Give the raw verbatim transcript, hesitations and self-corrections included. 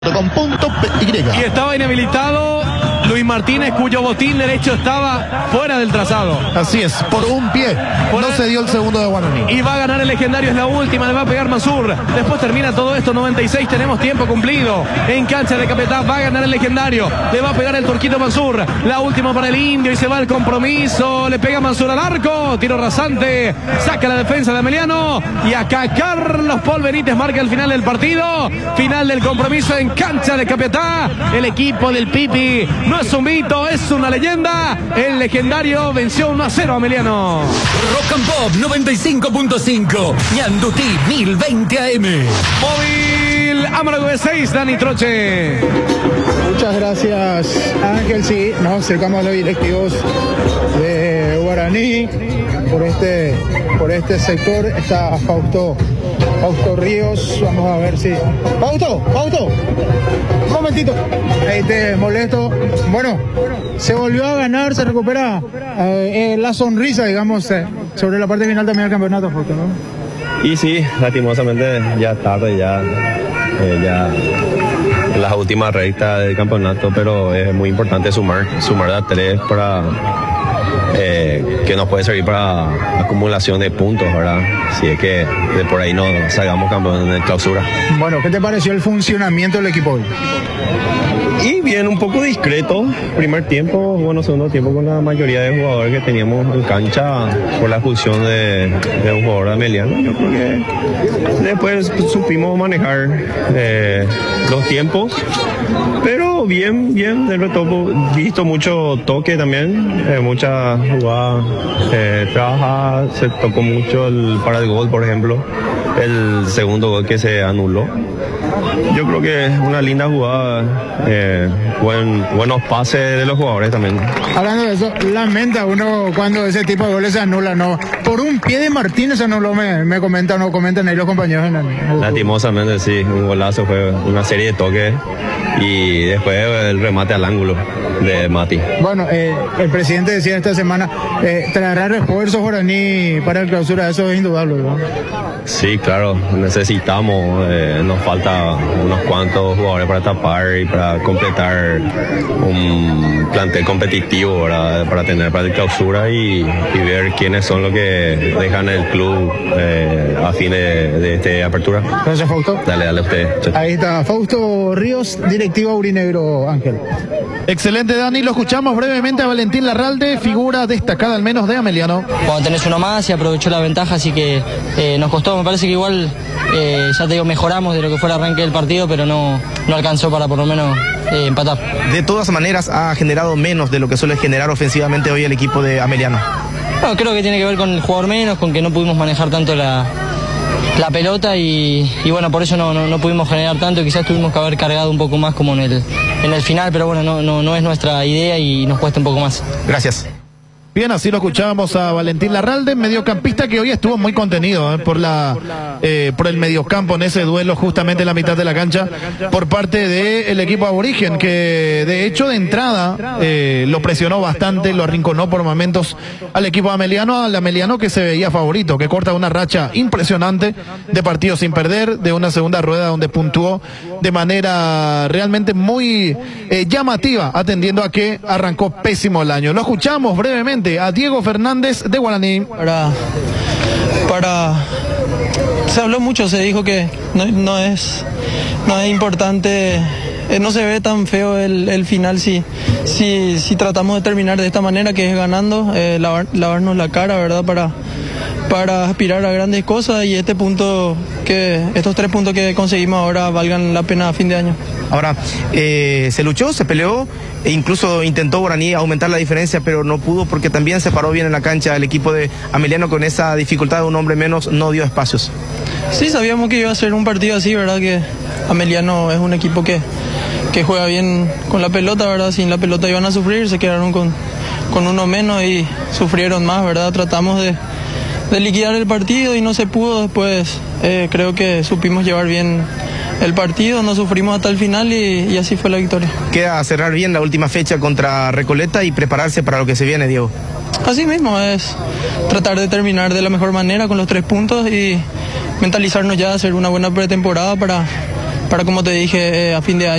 Con punto Y. Y estaba inhabilitado Luis Martínez, cuyo botín derecho estaba fuera del trazado. Así es, por un pie. Por no el... se dio el segundo de Guaraní. Y va a ganar el legendario, es la última, le va a pegar Mansur. Después termina todo esto, noventa y seis, tenemos tiempo cumplido. En cancha de Capiatá va a ganar el legendario. Le va a pegar el turquito Mansur. La última para el indio y se va el compromiso. Le pega Mansur al arco. Tiro rasante. Saca la defensa de Ameliano. Y acá Carlos Paul Benítez marca el final del partido. Final del compromiso en cancha de Capiatá. El equipo del Pipi no es un mito, es una leyenda. El legendario venció uno a cero a Ameliano. Rock and Pop noventa y cinco punto cinco. Ñandutí mil veinte A M. Móvil Amargo de seis, Dani Troche. Muchas gracias, Ángel. Sí, nos acercamos a los directivos de Guaraní. Por este, por este sector está Fausto, Fausto Ríos. Vamos a ver si... Fausto, Fausto, un momentito. Ahí te molesto. Bueno, se volvió a ganar, se recupera eh, eh, la sonrisa, digamos, eh, sobre la parte final también del campeonato, Fausto, ¿no? Y sí, lastimosamente ya tarde, ya, eh, ya en las últimas rectas del campeonato, pero es muy importante sumar, sumar a tres para... Eh, que nos puede servir para acumulación de puntos, ¿verdad? Si es que de por ahí no salgamos campeones en clausura. Bueno, ¿qué te pareció el funcionamiento del equipo hoy? Y bien, un poco discreto. Primer tiempo, bueno, segundo tiempo con la mayoría de jugadores que teníamos en cancha por la expulsión de, de un jugador de Ameliano. Yo creo que después supimos manejar eh, los tiempos. Pero bien, bien, de todo, visto mucho toque también, eh, mucha jugada, eh, trabaja, se tocó mucho el, para el gol, por ejemplo, el segundo gol que se anuló. Yo creo que es una linda jugada, eh, buen, buenos pases de los jugadores también. Hablando de eso, lamenta uno cuando ese tipo de goles se anula, ¿no? Por un pie de Martínez se anuló, me, me comentan, no comentan ahí los compañeros. En el, en el... Lastimosamente sí, un golazo, fue una serie de toques y después el remate al ángulo de Mati. Bueno, eh, el presidente decía esta semana, eh, traerá refuerzos Guaraní para el clausura, eso es indudable, ¿no? Sí, claro, necesitamos, eh, nos falta unos cuantos jugadores para tapar y para completar un plantel competitivo, ¿verdad? Para tener para la clausura y, y ver quiénes son los que dejan el club eh, a fin de, de esta apertura. Gracias, Fausto. Dale, dale a usted. Ahí está Fausto Ríos, directivo aurinegro, Ángel. Excelente, Dani. Lo escuchamos brevemente a Valentín Larralde, figura destacada al menos de Ameliano. Cuando tenés uno más y aprovechó la ventaja, así que eh, nos costó, me parece que igual, eh, ya te digo, mejoramos de lo que fue el arranque del partido, pero no, no alcanzó para por lo menos eh, empatar. De todas maneras ha generado menos de lo que suele generar ofensivamente hoy el equipo de Ameliano. No, creo que tiene que ver con el jugador menos, con que no pudimos manejar tanto la, la pelota y, y bueno, por eso no, no, no pudimos generar tanto, quizás tuvimos que haber cargado un poco más como en el, en el final, pero bueno, no, no, no es nuestra idea y nos cuesta un poco más. Gracias. Bien, así lo escuchábamos a Valentín Larralde, mediocampista que hoy estuvo muy contenido eh, por la eh, por el mediocampo en ese duelo justamente en la mitad de la cancha por parte del equipo aborigen, que de hecho de entrada eh, lo presionó bastante, lo arrinconó por momentos al equipo ameliano, al ameliano que se veía favorito, que corta una racha impresionante de partidos sin perder, de una segunda rueda donde puntuó de manera realmente muy eh, llamativa, atendiendo a que arrancó pésimo el año. Lo escuchamos brevemente a Diego Fernández de Guaraní. Para, para, se habló mucho, se dijo que no, no es, no es importante, eh, no se ve tan feo el, el final si, si, si tratamos de terminar de esta manera, que es ganando, eh, lavar, lavarnos la cara, ¿verdad? Para, para aspirar a grandes cosas y este punto, que estos tres puntos que conseguimos ahora valgan la pena a fin de año. Ahora, eh, se luchó, se peleó, e incluso intentó Guaraní aumentar la diferencia, pero no pudo porque también se paró bien en la cancha el equipo de Ameliano con esa dificultad de un hombre menos, no dio espacios. Sí, sabíamos que iba a ser un partido así, ¿verdad? Que Ameliano es un equipo que, que juega bien con la pelota, ¿verdad? Sin la pelota iban a sufrir, se quedaron con, con uno menos y sufrieron más, ¿verdad? Tratamos de, de liquidar el partido y no se pudo. Después eh, creo que supimos llevar bien el partido, no sufrimos hasta el final y, y así fue la victoria. Queda cerrar bien la última fecha contra Recoleta y prepararse para lo que se viene, Diego. Así mismo, es tratar de terminar de la mejor manera con los tres puntos y mentalizarnos ya a hacer una buena pretemporada para, para como te dije, eh, a fin de año.